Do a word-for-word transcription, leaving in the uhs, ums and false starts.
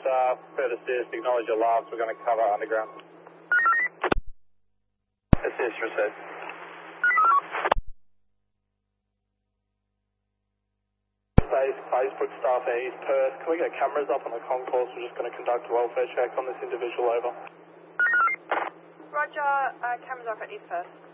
staff, Perth assist, acknowledge your last, we're going to cover underground. Assist, received. Base, Facebook staff at East Perth, can we get cameras up on the concourse? We're just going to conduct a welfare check on this individual, over. Roger, uh, cameras off at East Perth.